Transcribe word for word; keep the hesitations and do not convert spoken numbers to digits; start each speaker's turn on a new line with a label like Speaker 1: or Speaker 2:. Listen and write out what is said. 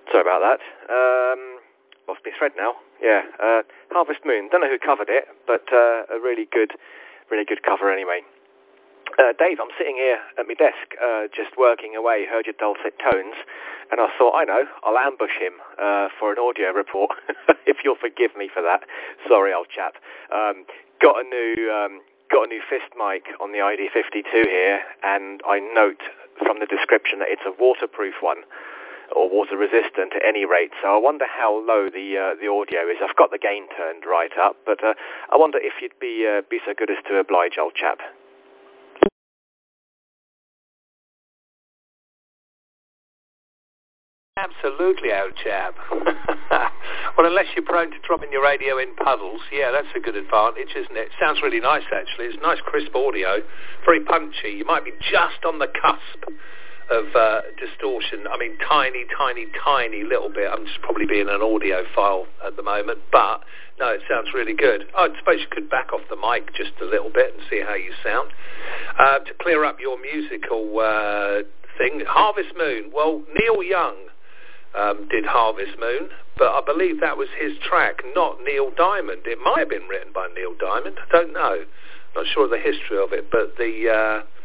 Speaker 1: Sorry about that. Um, lost my thread now. Yeah, uh, Harvest Moon. Don't know who covered it, but uh, a really good, really good cover anyway. Uh, Dave, I'm sitting here at my desk, uh, just working away, heard your dulcet tones, and I thought, I know, I'll ambush him uh, for an audio report, if you'll forgive me for that. Sorry, old chap. Um, got a new um, got a new fist mic on the I D fifty-two here, and I note from the description that it's a waterproof one, or water resistant at any rate, so I wonder how low the uh, the audio is. I've got the gain turned right up, but uh, I wonder if you'd be uh, be so good as to oblige, old chap.
Speaker 2: Absolutely, old chap. Well, unless you're prone to dropping your radio in puddles, yeah, that's a good advantage, isn't it? Sounds really nice, actually. It's nice, crisp audio, very punchy. You might be just on the cusp of uh, distortion. I mean, tiny, tiny, tiny little bit. I'm just probably being an audiophile at the moment, but no, it sounds really good. I suppose you could back off the mic just a little bit and see how you sound. Uh, to clear up your musical uh, thing, Harvest Moon. Well, Neil Young um, did Harvest Moon, but I believe that was his track, not Neil Diamond. It might have been written by Neil Diamond. I don't know. Not sure of the history of it, but the... Uh,